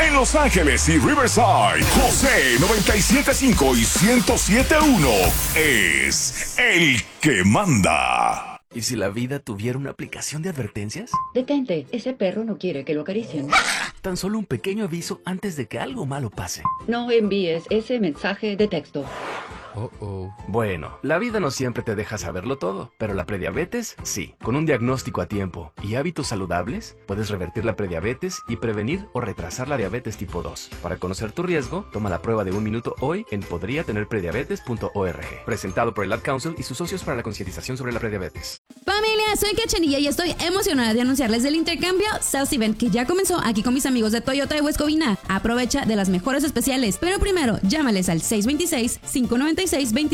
En Los Ángeles y Riverside, José 97.5 y 107.1 es el que manda. ¿Y si la vida tuviera una aplicación de advertencias? Detente, ese perro no quiere que lo acaricien. Tan solo un pequeño aviso antes de que algo malo pase. No envíes ese mensaje de texto. Bueno, la vida no siempre te deja saberlo todo, pero la prediabetes, sí. Con un diagnóstico a tiempo y hábitos saludables, puedes revertir la prediabetes y prevenir o retrasar la diabetes tipo 2. Para conocer tu riesgo, toma la prueba de 1 minuto hoy en podriatenerprediabetes.org. Presentado por el Ad Council y sus socios para la concientización sobre la prediabetes. Familia, soy Cachanilla y estoy emocionada de anunciarles el intercambio Sales Event que ya comenzó aquí con mis amigos de Toyota de West Covina. Aprovecha de las mejores especiales, pero primero llámales al 626-596-2710.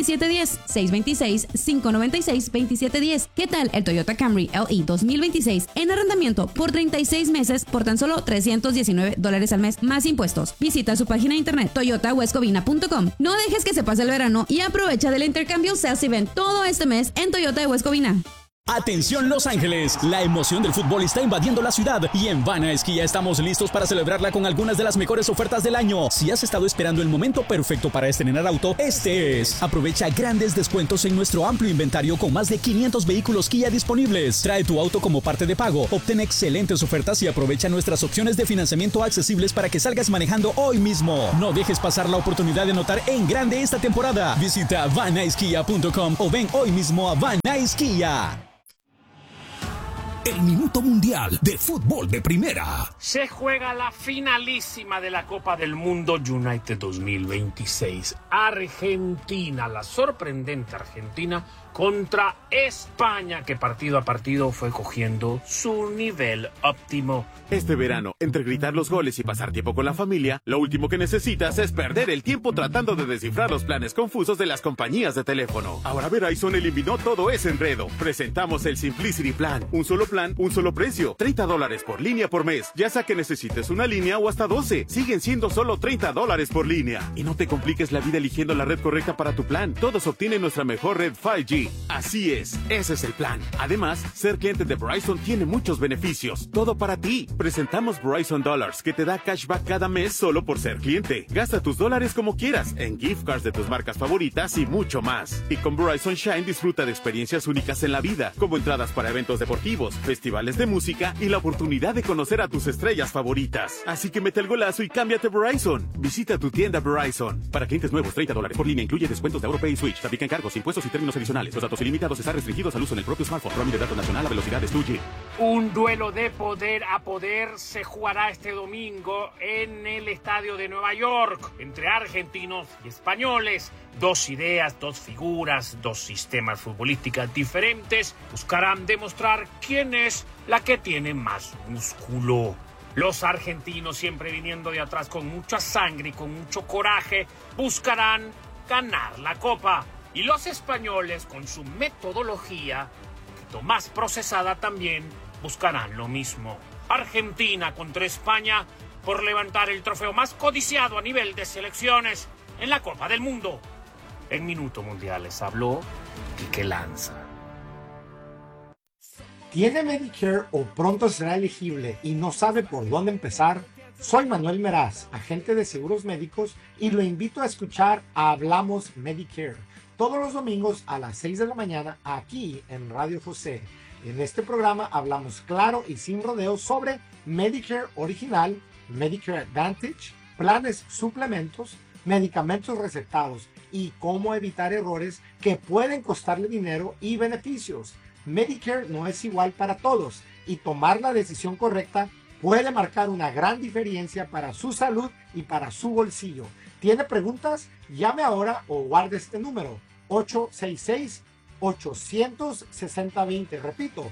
626-596-2710. ¿Qué tal el Toyota Camry LE 2026 en arrendamiento por 36 meses por tan solo $319 al mes más impuestos? Visita su página de internet toyotawestcovina.com. No dejes que se pase el verano y aprovecha del intercambio Sales Event todo este mes en Toyota de West Covina. Atención Los Ángeles, la emoción del fútbol está invadiendo la ciudad y en Vana Esquía estamos listos para celebrarla con algunas de las mejores ofertas del año. Si has estado esperando el momento perfecto para estrenar auto, este es. Aprovecha grandes descuentos en nuestro amplio inventario con más de 500 vehículos Kia disponibles. Trae tu auto como parte de pago, obtén excelentes ofertas y aprovecha nuestras opciones de financiamiento accesibles para que salgas manejando hoy mismo. No dejes pasar la oportunidad de notar en grande esta temporada. Visita vanaesquia.com o ven hoy mismo a Vana Esquía. El Minuto Mundial de Fútbol de Primera. Se juega la finalísima de la Copa del Mundo United 2026. Argentina, la sorprendente Argentina contra España, que partido a partido fue cogiendo su nivel óptimo. Este verano, entre gritar los goles y pasar tiempo con la familia, lo último que necesitas es perder el tiempo tratando de descifrar los planes confusos de las compañías de teléfono. Ahora Verizon eliminó todo ese enredo. Presentamos el Simplicity Plan. Un solo plan, un solo precio. $30 por línea por mes. Ya sea que necesites una línea o hasta 12. Siguen siendo solo $30 por línea. Y no te compliques la vida eligiendo la red correcta para tu plan. Todos obtienen nuestra mejor red 5G. Así es, ese es el plan. Además, ser cliente de Verizon tiene muchos beneficios. Todo para ti. Presentamos Verizon Dollars, que te da cashback cada mes solo por ser cliente. Gasta tus dólares como quieras, en gift cards de tus marcas favoritas y mucho más. Y con Verizon Shine disfruta de experiencias únicas en la vida, como entradas para eventos deportivos, festivales de música y la oportunidad de conocer a tus estrellas favoritas. Así que mete el golazo y cámbiate a Verizon. Visita tu tienda Verizon. Para clientes nuevos, $30 por línea incluye descuentos de AuroPay y Switch. Se aplican cargos, impuestos y términos adicionales. Los datos ilimitados están restringidos al uso en el propio smartphone. Programa de datos nacional a velocidades 2G. Un duelo de poder a poder se jugará este domingo en el estadio de Nueva York entre argentinos y españoles. Dos ideas, dos figuras, dos sistemas futbolísticos diferentes buscarán demostrar quién es la que tiene más músculo. Los argentinos, siempre viniendo de atrás con mucha sangre y con mucho coraje, buscarán ganar la Copa. Y los españoles, con su metodología, un poquito más procesada también, buscarán lo mismo. Argentina contra España por levantar el trofeo más codiciado a nivel de selecciones en la Copa del Mundo. En Minuto Mundial les habló Quique Lanza. ¿Tiene Medicare o pronto será elegible y no sabe por dónde empezar? Soy Manuel Meraz, agente de seguros médicos, y lo invito a escuchar Hablamos Medicare todos los domingos a las 6 de la mañana aquí en Radio José. En este programa hablamos claro y sin rodeos sobre Medicare original, Medicare Advantage, planes suplementos, medicamentos recetados y cómo evitar errores que pueden costarle dinero y beneficios. Medicare no es igual para todos y tomar la decisión correcta puede marcar una gran diferencia para su salud y para su bolsillo. ¿Tiene preguntas? Llame ahora o guarde este número, 866-800-6020. Repito,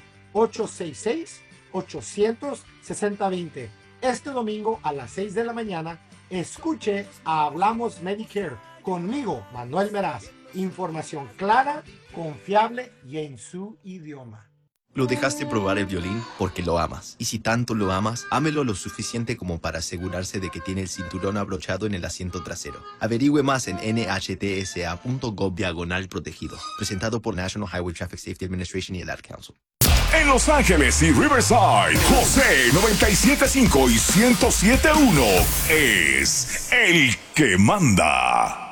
866-800-6020. Este domingo a las 6 de la mañana, escuche a Hablamos Medicare conmigo, Manuel Meraz. Información clara, confiable y en su idioma. Lo dejaste probar el violín porque lo amas. Y si tanto lo amas, ámelo lo suficiente como para asegurarse de que tiene el cinturón abrochado en el asiento trasero. Averigüe más en nhtsa.gov/protegido. Presentado por National Highway Traffic Safety Administration y el Ad Council. En Los Ángeles y Riverside, José 97.5 y 107.1 es el que manda.